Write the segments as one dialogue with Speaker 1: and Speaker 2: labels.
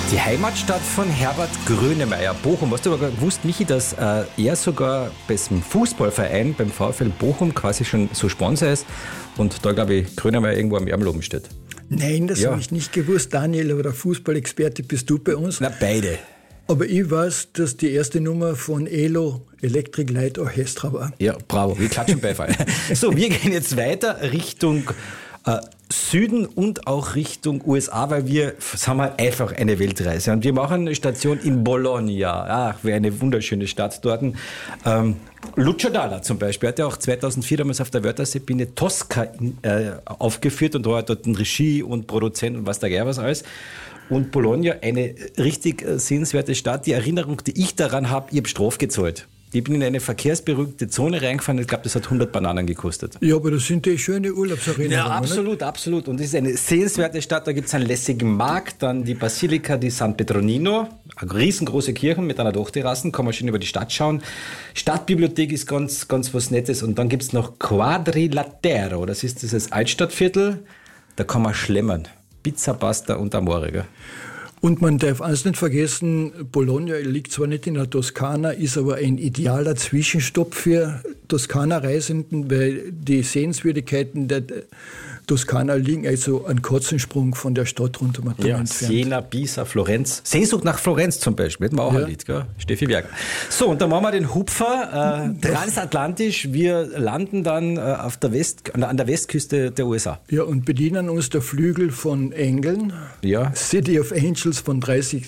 Speaker 1: Die Heimatstadt von Herbert Grönemeyer, Bochum. Hast du aber gewusst, Michi, dass er sogar beim Fußballverein, beim VfL Bochum quasi schon so Sponsor ist und da, glaube ich, Grönemeyer irgendwo am Ärmel oben steht?
Speaker 2: Nein, das habe ich nicht gewusst. Daniel, aber der Fußballexperte bist du bei uns.
Speaker 1: Na, beide.
Speaker 2: Aber ich weiß, dass die erste Nummer von ELO, Electric Light Orchestra, war.
Speaker 1: Ja, bravo, wir klatschen Beifall. So, wir gehen jetzt weiter Richtung Süden und auch Richtung USA, weil wir haben einfach eine Weltreise. Und wir machen eine Station in Bologna. Ach, wäre eine wunderschöne Stadt dort. Lucio Dalla zum Beispiel hat ja auch 2004 damals auf der Wörthersee-Bühne Tosca aufgeführt und war dort ein Regie und Produzent und was da gäbe was alles. Und Bologna, eine richtig sehenswerte Stadt. Die Erinnerung, die ich daran habe, ich habe Straf gezahlt. Ich bin in eine verkehrsberuhigte Zone reingefahren. Ich glaube, das hat 100 Bananen gekostet.
Speaker 2: Ja, aber das sind die schöne Urlaubserinnerungen.
Speaker 1: Ja, absolut, nicht? Absolut. Und es ist eine sehenswerte Stadt. Da gibt es einen lässigen Markt, dann die Basilika di San Petronino, eine riesengroße Kirche mit einer Dachterrasse, kann man schön über die Stadt schauen. Stadtbibliothek ist ganz, ganz was Nettes. Und dann gibt es noch Quadrilatero, das ist dieses Altstadtviertel. Da kann man schlemmern. Pizza, Pasta und Amore. Gell?
Speaker 2: Und man darf eins nicht vergessen, Bologna liegt zwar nicht in der Toskana, ist aber ein idealer Zwischenstopp für Toskana-Reisenden, weil die Sehenswürdigkeiten der Toskana liegen also einen kurzen Sprung von der Stadt runter entfernt.
Speaker 1: Siena, Pisa, Florenz. Sehnsucht nach Florenz zum Beispiel, hätten wir auch ein Lied, gell? Steffi Berger. So, und dann machen wir den Hupfer transatlantisch. Wir landen dann an der Westküste der USA.
Speaker 2: Ja, und bedienen uns der Flügel von Engeln.
Speaker 1: Ja.
Speaker 2: City of Angels von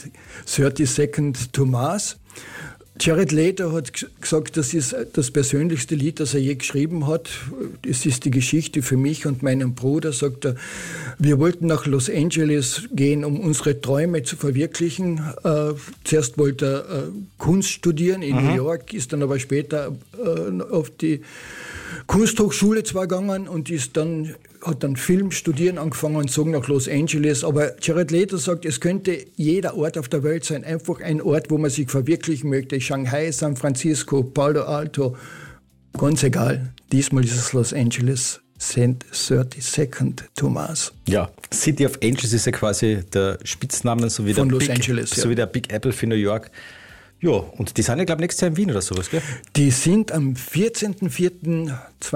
Speaker 2: 32nd to Mars. Jared Leto hat gesagt, das ist das persönlichste Lied, das er je geschrieben hat. Es ist die Geschichte für mich und meinen Bruder, sagt er. Wir wollten nach Los Angeles gehen, um unsere Träume zu verwirklichen. Zuerst wollte er Kunst studieren in New York, ist dann aber später auf die Kunsthochschule zwar gegangen und hat dann Film studieren angefangen und zog nach Los Angeles. Aber Jared Leto sagt, es könnte jeder Ort auf der Welt sein, einfach ein Ort, wo man sich verwirklichen möchte. Shanghai, San Francisco, Palo Alto, ganz egal. Diesmal ist es Los Angeles, St. 32nd to Mars.
Speaker 1: Ja, City of Angels ist ja quasi der Spitzname, so wie,
Speaker 2: von
Speaker 1: der
Speaker 2: Los Angeles,
Speaker 1: so wie der Big Apple für New York. Ja, und die sind ja, glaube ich, nächstes Jahr in Wien oder sowas, gell?
Speaker 2: Die sind am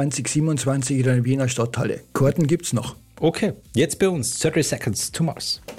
Speaker 2: 14.04.2027 in der Wiener Stadthalle. Karten gibt's noch.
Speaker 1: Okay, jetzt bei uns, 30 Seconds to Mars.